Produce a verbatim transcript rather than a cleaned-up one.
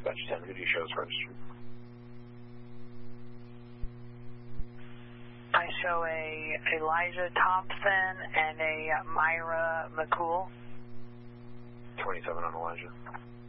dispatch ten, who do you show as registered? I show a Elijah Thompson and a Myra McCool. twenty-seven on Elijah.